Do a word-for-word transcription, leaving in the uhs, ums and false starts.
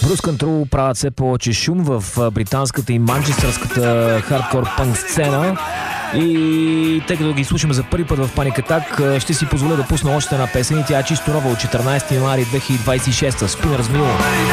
Bruce Control правят все повече шум в британската и манчестърската хардкор пънк сцена. И тъй като ги слушаме за първи път в Panic Attack, ще си позволя да пусна още една песен и тя е чисто нова от четиринайсети януари две хиляди двайсет и шеста. Spinner's Mule.